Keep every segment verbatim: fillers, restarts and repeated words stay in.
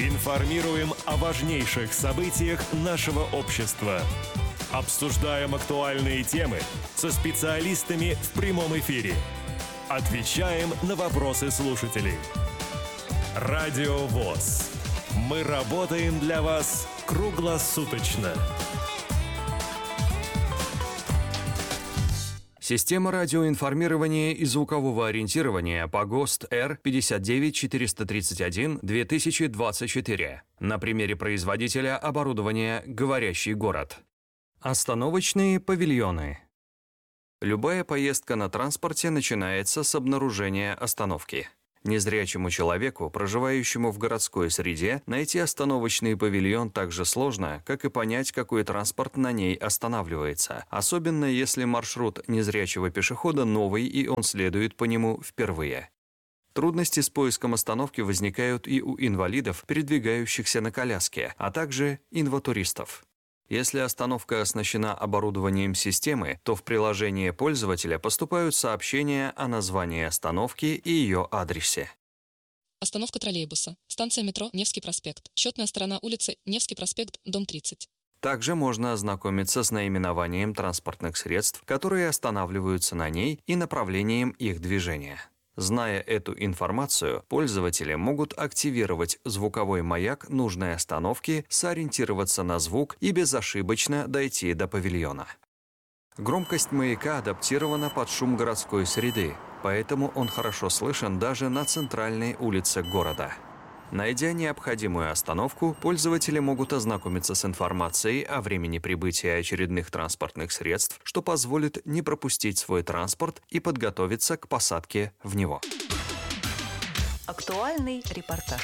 Информируем о важнейших событиях нашего общества. Обсуждаем актуальные темы со специалистами в прямом эфире. Отвечаем на вопросы слушателей. Радио ВОС. Мы работаем для вас круглосуточно. Система радиоинформирования и звукового ориентирования по ГОСТ Р пятьдесят девять четыреста тридцать один две тысячи двадцать четыре. На примере производителя оборудования «Говорящий город». Остановочные павильоны. Любая поездка на транспорте начинается с обнаружения остановки. Незрячему человеку, проживающему в городской среде, найти остановочный павильон так же сложно, как и понять, какой транспорт на ней останавливается, особенно если маршрут незрячего пешехода новый и он следует по нему впервые. Трудности с поиском остановки возникают и у инвалидов, передвигающихся на коляске, а также инватуристов. Если остановка оснащена оборудованием системы, то в приложение пользователя поступают сообщения о названии остановки и ее адресе. Остановка троллейбуса. Станция метро Невский проспект. Четная сторона улицы Невский проспект, дом тридцать. Также можно ознакомиться с наименованием транспортных средств, которые останавливаются на ней, и направлением их движения. Зная эту информацию, пользователи могут активировать звуковой маяк нужной остановки, сориентироваться на звук и безошибочно дойти до павильона. Громкость маяка адаптирована под шум городской среды, поэтому он хорошо слышен даже на центральной улице города. Найдя необходимую остановку, пользователи могут ознакомиться с информацией о времени прибытия очередных транспортных средств, что позволит не пропустить свой транспорт и подготовиться к посадке в него. Актуальный репортаж.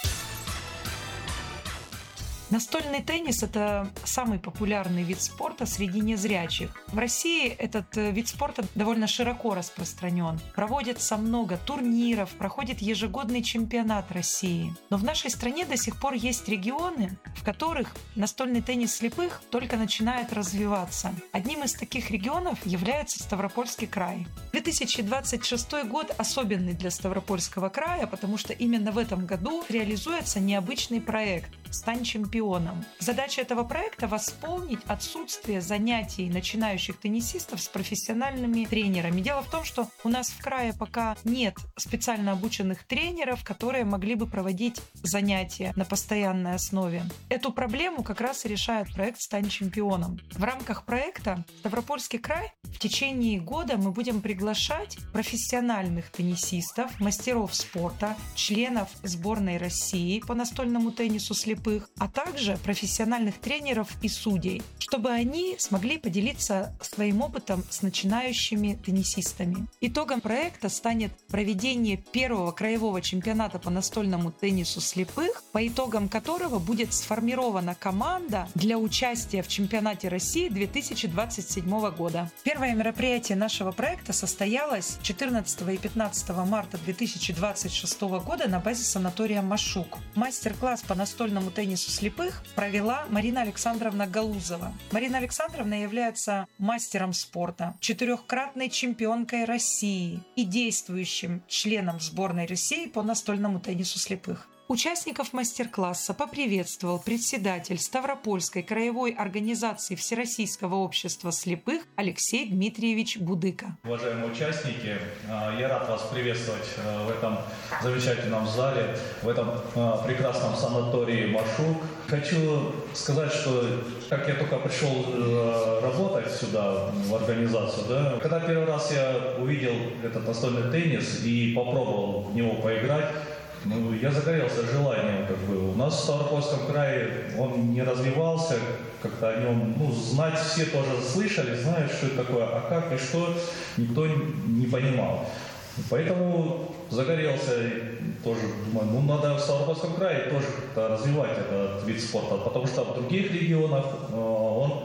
Настольный теннис – это самый популярный вид спорта среди незрячих. В России этот вид спорта довольно широко распространен. Проводится много турниров, проходит ежегодный чемпионат России. Но в нашей стране до сих пор есть регионы, в которых настольный теннис слепых только начинает развиваться. Одним из таких регионов является Ставропольский край. две тысячи двадцать шестой год особенный для Ставропольского края, потому что именно в этом году реализуется необычный проект «Стань чемпионом». Задача этого проекта – восполнить отсутствие занятий начинающих теннисистов с профессиональными тренерами. Дело в том, что у нас в крае пока нет специально обученных тренеров, которые могли бы проводить занятия на постоянной основе. Эту проблему как раз и решает проект «Стань чемпионом». В рамках проекта Ставропольский край в течение года мы будем приглашать профессиональных теннисистов, мастеров спорта, членов сборной России по настольному теннису слепых, а также профессиональных тренеров и судей, чтобы они смогли поделиться своим опытом с начинающими теннисистами. Итогом проекта станет проведение первого краевого чемпионата по настольному теннису слепых, по итогам которого будет сформирована команда для участия в чемпионате России две тысячи двадцать седьмого года. Первое мероприятие нашего проекта состоялось четырнадцатого и пятнадцатого марта две тысячи двадцать шестого года на базе санатория «Машук». Мастер-класс по настольному теннису слепых провела Марина Александровна Галузова. Марина Александровна является мастером спорта, четырехкратной чемпионкой России и действующим членом сборной России по настольному теннису слепых. Участников мастер-класса поприветствовал председатель Ставропольской краевой организации Всероссийского общества слепых Алексей Дмитриевич Будыка. Уважаемые участники, я рад вас приветствовать в этом замечательном зале, в этом прекрасном санатории «Машук». Хочу сказать, что как я только пришел работать сюда, в организацию, да, когда первый раз я увидел этот настольный теннис и попробовал в него поиграть, ну, я загорелся желанием, как бы. У нас в Ставропольском крае он не развивался, как-то о нем, ну, знать все тоже слышали, знают, что это такое, а как и что, никто не понимал. Поэтому загорелся, тоже думаю, ну, надо в Ставропольском крае тоже как-то развивать этот вид спорта, потому что в других регионах э, он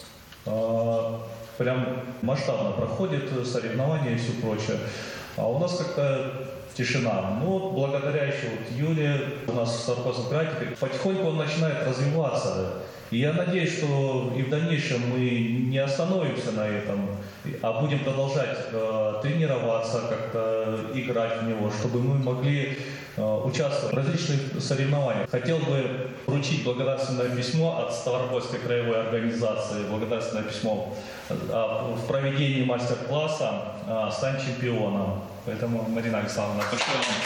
э, прям масштабно проходит, соревнования и все прочее. А у нас как-то тишина. Ну вот благодаря еще вот Юле у нас в Ставропольском крае потихоньку он начинает развиваться. И я надеюсь, что и в дальнейшем мы не остановимся на этом, а будем продолжать э, тренироваться, как-то играть в него, чтобы мы могли участвовать в различных соревнованиях. Хотел бы вручить благодарственное письмо от Ставропольской краевой организации, благодарственное письмо в проведении мастер-класса «Стань чемпионом». Поэтому, Марина Александровна, большое вам.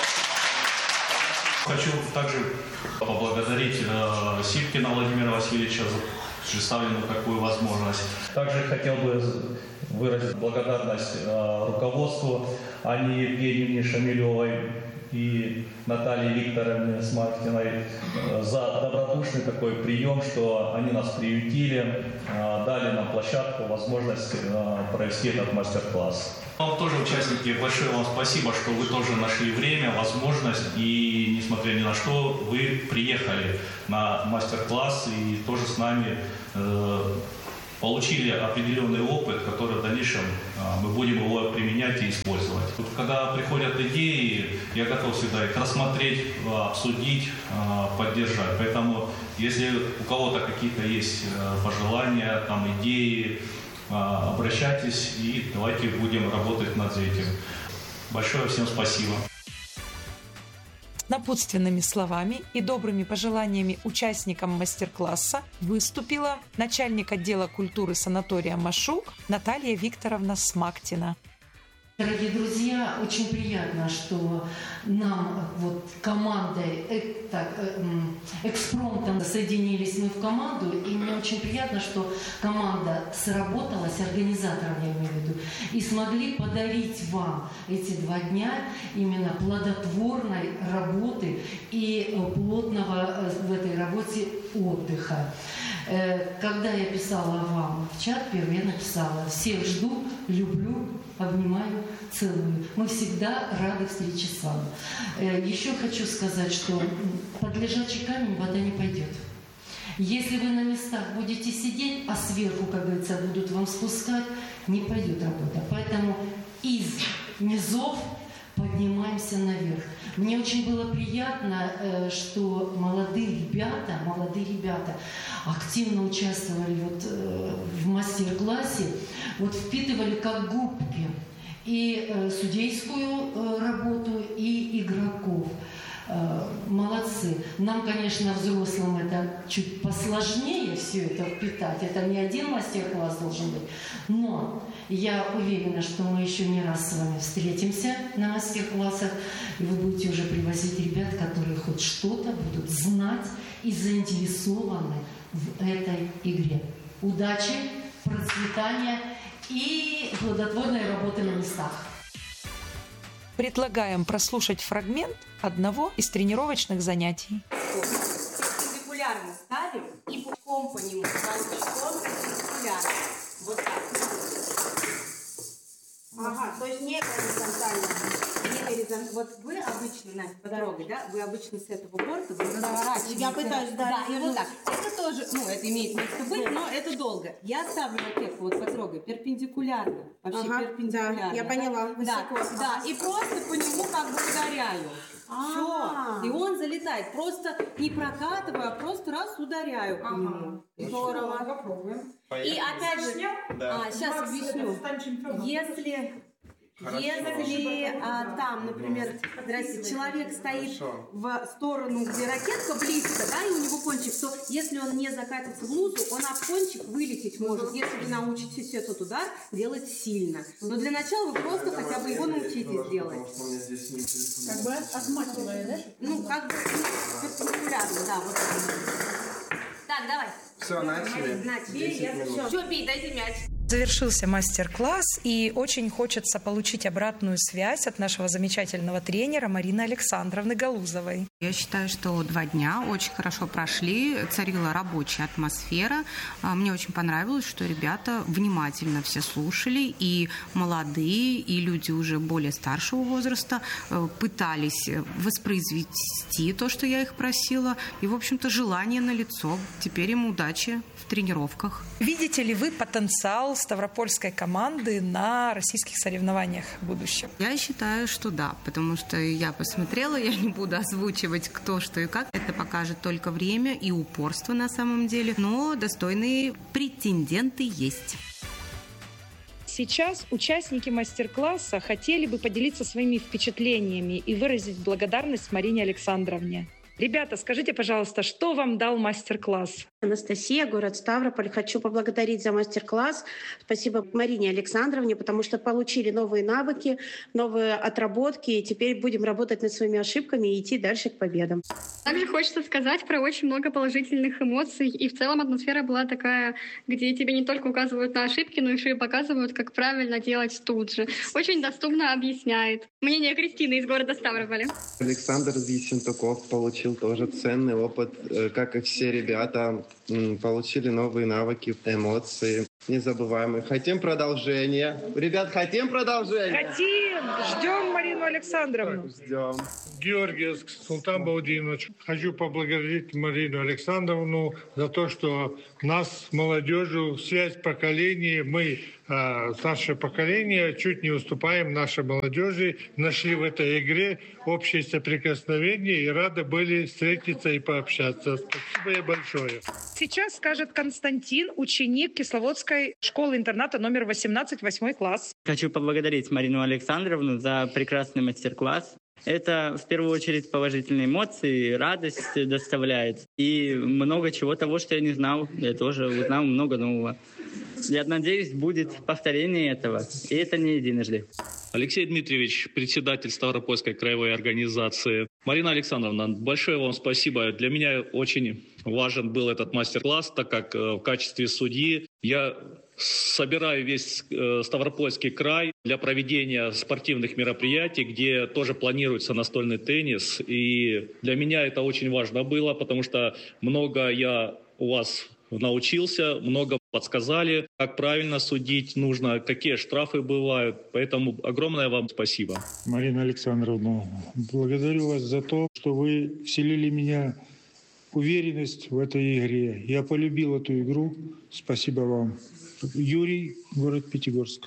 Хочу также поблагодарить э, Сипкина Владимира Васильевича за предоставленную такую возможность. Также хотел бы выразить благодарность э, руководству Анне Евгеньевне Шамилевой и Наталье Викторовне Смаркиной э, за добродушный такой прием, что они нас приютили, э, дали нам площадку, возможность э, провести этот мастер-класс. Вам тоже, участники, большое вам спасибо, что вы тоже нашли время, возможность, и, несмотря ни на что, вы приехали на мастер-класс и тоже с нами э, получили определенный опыт, который в дальнейшем э, мы будем его применять и использовать. Вот, когда приходят идеи, я готов всегда их рассмотреть, обсудить, э, поддержать. Поэтому, если у кого-то какие-то есть э, пожелания, там, идеи, обращайтесь, и давайте будем работать над этим. Большое всем спасибо. С напутственными словами и добрыми пожеланиями участникам мастер-класса выступила начальник отдела культуры санатория «Машук» Наталья Викторовна Смактина. Дорогие друзья, очень приятно, что нам вот командой э, так, э, экспромтом соединились мы в команду, и мне очень приятно, что команда сработалась, организаторов я имею в виду, и смогли подарить вам эти два дня именно плодотворной работы и плотного в этой работе отдыха. Когда я писала вам в чат, первый я написала: всех жду, люблю, обнимаю, целую. Мы всегда рады встрече с вами. Еще хочу сказать, что под лежачий камень вода не пойдет. Если вы на местах будете сидеть, а сверху, как говорится, будут вам спускать, не пойдет работа. Поэтому из низов поднимаемся наверх. Мне очень было приятно, что молодые ребята, молодые ребята активно участвовали вот в мастер-классе, вот впитывали как губки и судейскую работу, и игроков. Молодцы. Нам, конечно, взрослым это чуть посложнее все это впитать. Это не один мастер-класс должен быть. Но я уверена, что мы еще не раз с вами встретимся на мастер-классах, и вы будете уже привозить ребят, которые хоть что-то будут знать и заинтересованы в этой игре. Удачи, процветания и плодотворной работы на местах. Предлагаем прослушать фрагмент одного из тренировочных занятий. Перпендикулярно ставим и пучком по нему, толчком перпендикулярно. Вот так. Ага, то есть не горизонтально. Не горизонтально. Вот вы обычно, Настя, потрогай, да? Вы обычно с этого борта вы разворачиваете. Я пытаюсь, да, да, и вот так. Это тоже, ну, это имеет место быть, но это долго. Я ставлю ракетку, вот потрогай, перпендикулярно. Вообще ага, перпендикулярно. Да, я поняла, высоко. Да, да, и просто по нему как бы ударяю. Все. И он залетает. Просто не прокатываю, а просто раз ударяю по нему. Здорово. Попробуем. И опять же, да. а, сейчас объясню. Если... Если а, там, например, здрасте, человек стоит Хорошо. в сторону, где ракетка близко, да, и у него кончик, то если он не закатится в лузу, он об кончик вылететь может. Если вы научитесь этот удар делать сильно. Но для начала вы просто да, хотя бы его научитесь делать. Как бы отмахивая, да? Ну, как бы перпендикулярно, да. Вот. Так, давай. Все, начали. Начали. Все, бей, дайте мяч. Завершился мастер-класс, и очень хочется получить обратную связь от нашего замечательного тренера Марины Александровны Галузовой. Я считаю, что два дня очень хорошо прошли, царила рабочая атмосфера. Мне очень понравилось, что ребята внимательно все слушали, и молодые, и люди уже более старшего возраста пытались воспроизвести то, что я их просила, и, в общем-то, желание налицо. Теперь им удачи в тренировках. Видите ли вы потенциал ставропольской команды на российских соревнованиях в будущем? Я считаю, что да, потому что я посмотрела, я не буду озвучивать кто, что и как. Это покажет только время и упорство на самом деле, но достойные претенденты есть. Сейчас участники мастер-класса хотели бы поделиться своими впечатлениями и выразить благодарность Марине Александровне. Ребята, скажите, пожалуйста, что вам дал мастер-класс? Анастасия, город Ставрополь. Хочу поблагодарить за мастер-класс. Спасибо Марине Александровне, потому что получили новые навыки, новые отработки, и теперь будем работать над своими ошибками и идти дальше к победам. Также хочется сказать про очень много положительных эмоций, и в целом атмосфера была такая, где тебе не только указывают на ошибки, но еще и показывают, как правильно делать тут же. Очень доступно объясняет. Мнение Кристины из города Ставрополя. Александр Ессентуков получил тоже ценный опыт, как и все ребята, получили новые навыки, эмоции незабываемые. Хотим продолжения. Ребят, хотим продолжения? Хотим! Ждем Марину Александровну. Ждем. Георгиевск, Султан Баудинович. Хочу поблагодарить Марину Александровну за то, что нас, молодежью, связь поколений, мы, э, наше поколение, чуть не уступаем нашей молодежи, нашли в этой игре общее соприкосновение и рады были встретиться и пообщаться. Спасибо ей большое. Сейчас скажет Константин, ученик Кисловодской школы-интерната номер восемнадцать, восьмой класс. Хочу поблагодарить Марину Александровну за прекрасный мастер-класс. Это в первую очередь положительные эмоции, радость доставляет. И много чего того, что я не знал, я тоже узнал много нового. Я надеюсь, будет повторение этого. И это не единожды. Алексей Дмитриевич, председатель Ставропольской краевой организации. Марина Александровна, большое вам спасибо. Для меня очень важен был этот мастер-класс, так как в качестве судьи я собираю весь Ставропольский край для проведения спортивных мероприятий, где тоже планируется настольный теннис. И для меня это очень важно было, потому что много я у вас научился, много подсказали, как правильно судить нужно, какие штрафы бывают. Поэтому огромное вам спасибо. Марина Александровна, благодарю вас за то, что вы вселили в меня уверенность в этой игре. Я полюбил эту игру. Спасибо вам. Юрий, город Пятигорск.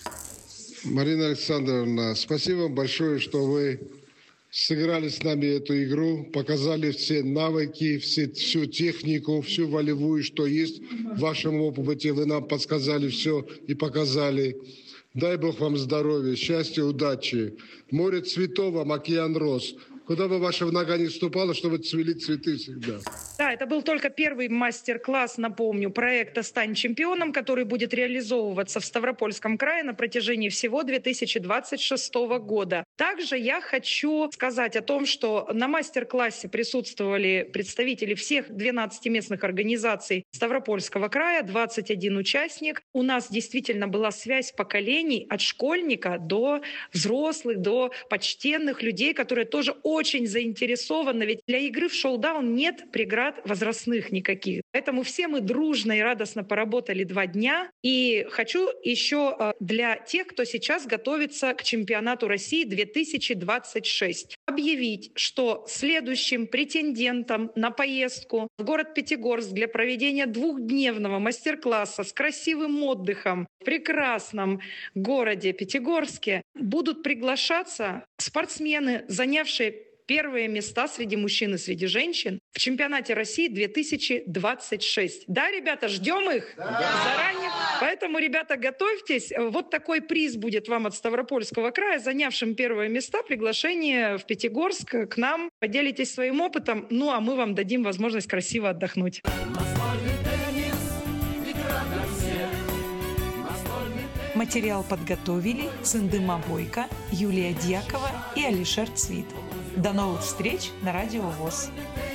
Марина Александровна, спасибо вам большое, что вы сыграли с нами эту игру, показали все навыки, все, всю технику, всю волевую, что есть в вашем опыте. Вы нам подсказали все и показали. Дай Бог вам здоровья, счастья, удачи. Море цветов вам, океан роз. Куда бы ваша нога не ступала, чтобы цвели цветы всегда. Да, это был только первый мастер-класс, напомню, проекта «Стань чемпионом», который будет реализовываться в Ставропольском крае на протяжении всего две тысячи двадцать шестого года. Также я хочу сказать о том, что на мастер-классе присутствовали представители всех двенадцати местных организаций Ставропольского края, двадцать один участник. У нас действительно была связь поколений от школьника до взрослых, до почтенных людей, которые тоже очень заинтересованы, ведь для игры в шоу-даун нет преград возрастных никаких. Поэтому все мы дружно и радостно поработали два дня. И хочу еще для тех, кто сейчас готовится к чемпионату России две тысячи двадцать шесть, объявить, что следующим претендентом на поездку в город Пятигорск для проведения двухдневного мастер-класса с красивым отдыхом в прекрасном городе Пятигорске будут приглашаться спортсмены, занявшие первые места среди мужчин и среди женщин в чемпионате России две тысячи двадцать шесть. Да, ребята, ждем их да. заранее. Поэтому, ребята, готовьтесь. Вот такой приз будет вам от Ставропольского края, занявшим первые места. Приглашение в Пятигорск к нам. Поделитесь своим опытом. Ну, а мы вам дадим возможность красиво отдохнуть. Материал подготовили Цындыма Бойко, Юлия Дьякова и Алишер Цвит. До новых встреч на Радио ВОС.